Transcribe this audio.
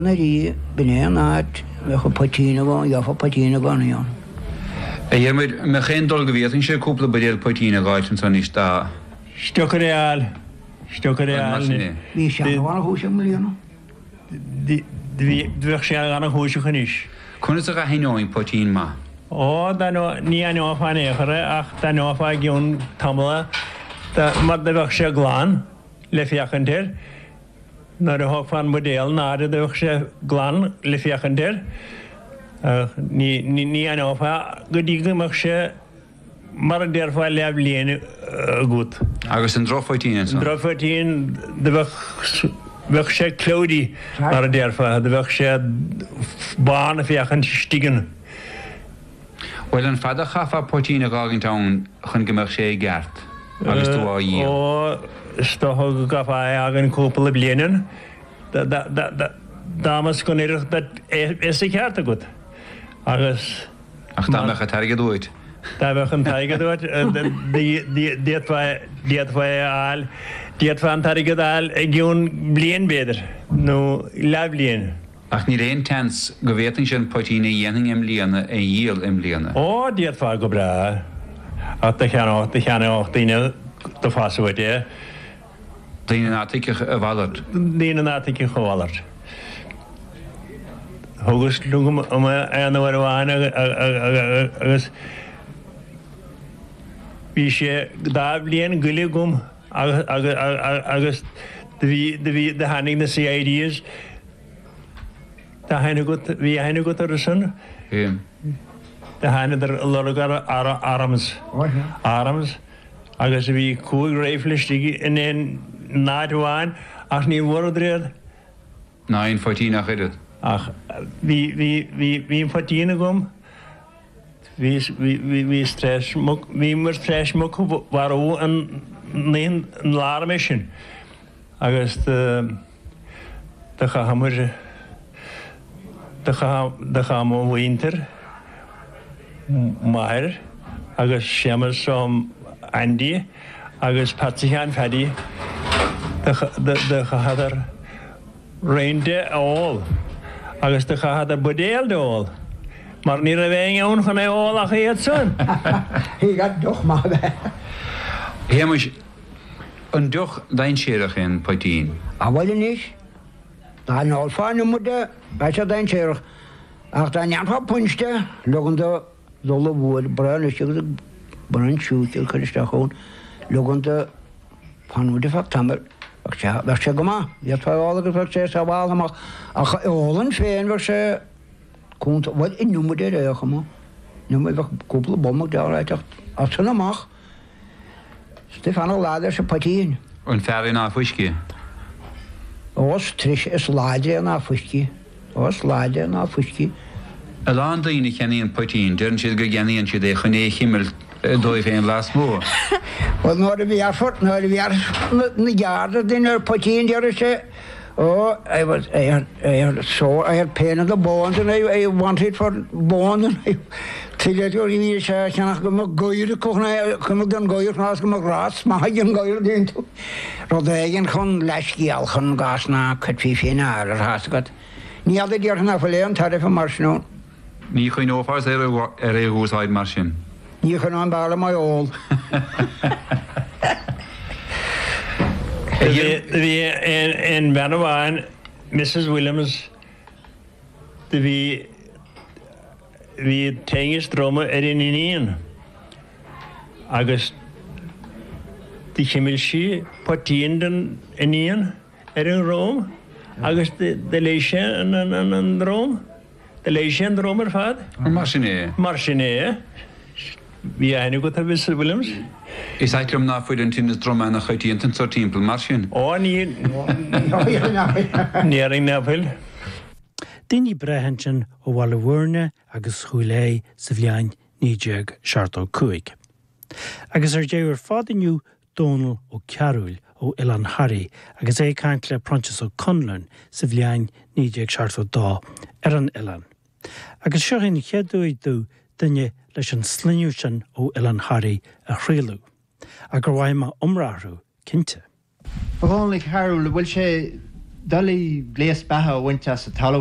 Narí bine náid lecha patína gáin, jafa patína gáin íon. Dhéirmid me chéan dul go bhíotann sé cúpla budéal patína gáitin san is dá. Stocha réal. Bhí seanhána hús mlíonna? Bhíh sé anna húisechan is. Chnas a haóin patín má. Ó ní an áfáin échare ach tá áfá giún tamla mar de bheh sé gláán le fiochantir. Nar a thugfáin modéal ná a bheh sé gláán le fiochantir. Ní an áfá go dtí goach sé mar an déirfáil leabh léana gút. Agus an drofoitíine. Drofoitín de bheh sé clódaí mar a déirfa, de bheh sé bán a fiochan stigan. Well an fada chafa patína gágan tán chun goach sé gceart agus tú á dhéal. Ó stocha go gafa agan cúpla blianaan dámas go éireach is ceart a gut. Agus ach tá mecha taige dúid. Tá bheith an taige dúid díadfa an taige áil ag giún blian béidir nó le blian. Ach ní réon tens go bhhétan sin patína dhéanaing im líana a díal im líana. Ó díadfa go bra ach de cheanachtaine do fásahaide. Daine nátice a bhallart. Daine nátice chomhallart. Thugus lugam anhar bháin agus bhí sé dá blion goile gom agus de hanig na CIDs bhí haine go ar san de haine legar arams agus bhí cúig réiflistí in náidháin ach ní bhréad. Náon foitína chuidir. Ach bhí fatína gom hí stress hí mar stress mo warú an lára sin agus de chahamar de cham winter mair agus sémas som Andy agus patchan fedi de chahadar reinde all agus de chahadar budéal de all. Mar ní a bhéin ann chun é ála chéad san. Hí gad doch má bheith. Héimeis an duch dain séireach in patín. A bhfuil níos? Tá an áilfáinú muide bheit a dain séireach. Ach tá neanfa punste lugan do dóla bhúil brean is siúd brean siútil chuisteachún lugan do panúide fa tamar bheith sé go má. Iad fá álagus bheith sé sa bháil amach ach ólan féin bheith sé cúnta bhfuil i numide réocha má. Numid bheith cúpla bommach deáráiteach a tún amach. Stefano láidir sa patín. An fearrí ná fuisci? Os tris is láidir ná fuisci. Os láidir ná fuisci. A lán daoine cheanaíon patín, dearann siad go gceanaíonn siad é chuné chimmel dóibh féin las mó. Wel nóir a bhí arfort, nóir a bhí na gearda din ar patín dear sé. Oh, I had pain in the bones and I wanted for bone and till it was really cheannach go goir cochna come dan goir nas go gras ma hagen goir dintu. Rodegen chun leisci alchan gas na cutfi fina ar has got. Ní ada dear na fleon tarif mar sno. Ní chuin ófás ar é húsáid mar sin. Ní chun an bala mai all. In Vanawine, Mrs. Williams, the Tangis drama in August the Himmelshi Patinden in Rome, August the Latian and Rome, the Latian Romer fad? Marchine. Bhí aine go a Mrs. Williams? Is eitlumm ná fuid an tínas dromana chuitíonn sa timppla mar sin? Ó ní Níaring náfuil. Daoine brehantin ó bhla bhhuirne agus chuilé sa bhleain nídeag seartó cuaig. Agus ar déir fádaniu Donal ó Cearúil ó Ilan Harry agus é caint le Prontas ó Conlon sa bhleain nídeag seartó dá ar an Ilan. Agus seochain cheadúid dú dunne leis an sliniú sin ó Ilan Harry a chréalú, a gur bhaim umráthú cinnte. Bháinnig Harold bhfuil sé Dolly léas bethe bhainte sa tal